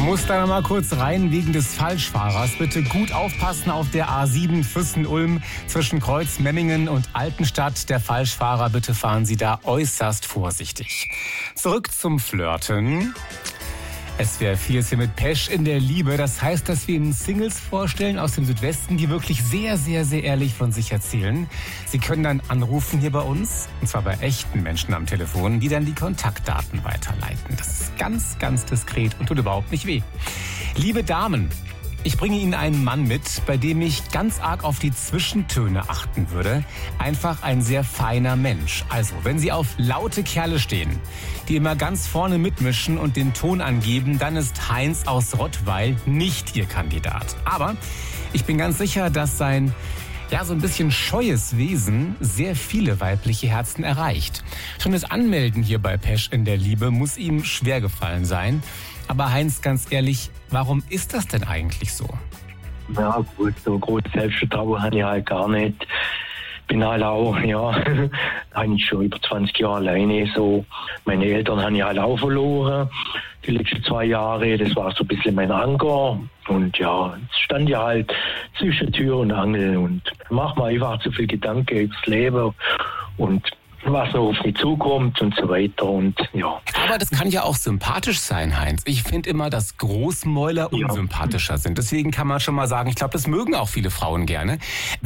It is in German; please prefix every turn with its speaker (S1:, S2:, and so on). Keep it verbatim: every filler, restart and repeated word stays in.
S1: Muss da mal kurz rein wegen des Falschfahrers. Bitte gut aufpassen auf der A sieben Füssen-Ulm zwischen Kreuz-Memmingen und Altenstadt. Der Falschfahrer, bitte fahren Sie da äußerst vorsichtig. Zurück zum Flirten. Es wäre vieles hier mit Pesch in der Liebe. Das heißt, dass wir Ihnen Singles vorstellen aus dem Südwesten, die wirklich sehr, sehr, sehr ehrlich von sich erzählen. Sie können dann anrufen hier bei uns, und zwar bei echten Menschen am Telefon, die dann die Kontaktdaten weiterleiten. Das ist ganz, ganz diskret und tut überhaupt nicht weh. Liebe Damen, ich bringe Ihnen einen Mann mit, bei dem ich ganz arg auf die Zwischentöne achten würde. Einfach ein sehr feiner Mensch. Also, wenn Sie auf laute Kerle stehen, die immer ganz vorne mitmischen und den Ton angeben, dann ist Heinz aus Rottweil nicht Ihr Kandidat. Aber ich bin ganz sicher, dass sein ja, so ein bisschen scheues Wesen sehr viele weibliche Herzen erreicht. Schon das Anmelden hier bei Pesch in der Liebe muss ihm schwer gefallen sein. Aber Heinz, ganz ehrlich, warum ist das denn eigentlich so?
S2: Ja gut, so großes Selbstvertrauen habe ich halt gar nicht. Bin halt auch, ja, eigentlich schon über zwanzig Jahre alleine. So. Meine Eltern habe ich halt auch verloren, die letzten zwei Jahre. Das war so ein bisschen mein Anker. Und ja, jetzt stand ja halt zwischen Tür und Angel und mach mir einfach zu viel Gedanken übers Leben und was noch auf mich zukommt und so weiter und ja.
S1: Aber das kann ja auch sympathisch sein, Heinz. Ich finde immer, dass Großmäuler unsympathischer sind. Deswegen kann man schon mal sagen, ich glaube, das mögen auch viele Frauen gerne.